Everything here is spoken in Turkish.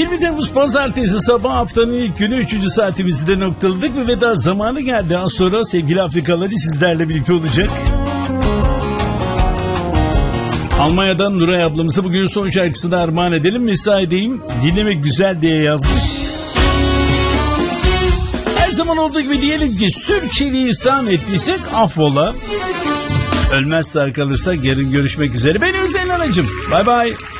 20 Temmuz Pazartesi sabah haftanın ilk günü 3. saatimizi de noktaladık ve veda zamanı geldi. Az sonra sevgili Afrikalıları sizlerle birlikte olacak. Almanya'dan Nuray ablamıza bugün son şarkısını armağan edelim. Mesaideyim, dinlemek güzel diye yazmış. Her zaman olduğu gibi diyelim ki sürçülisan ettiysek affola. Ölmezse kalırsak yarın görüşmek üzere. Benim Zeynep Anacığım. Bay bay.